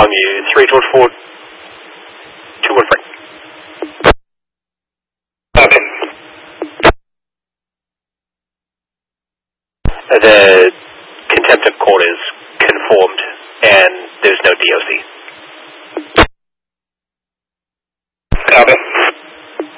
Longview, 3 George 4, 2 1 frame. Copy. The contempt of court is conformed, and there's no DOC.